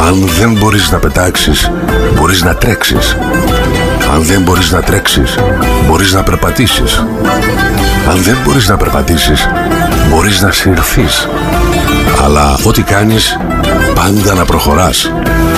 Αν δεν μπορείς να πετάξεις, μπορείς να τρέξεις. Αν δεν μπορείς να τρέξεις, μπορείς να περπατήσεις. Αν δεν μπορείς να περπατήσεις, μπορείς να συρθείς. Αλλά ό,τι κάνεις, πάντα να προχωράς.